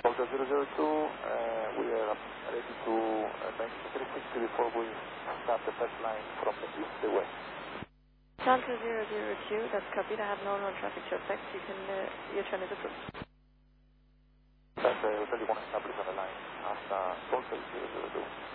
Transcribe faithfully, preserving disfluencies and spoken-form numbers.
Delta zero zero two, uh, we are ready to uh, make three sixty before we start the first line from the east to west. Delta zero zero two, that's copied. I have normal traffic to effect. You can, uh, your turn is approved. That's the hotel you want to establish on the line hasta Delta zero zero two.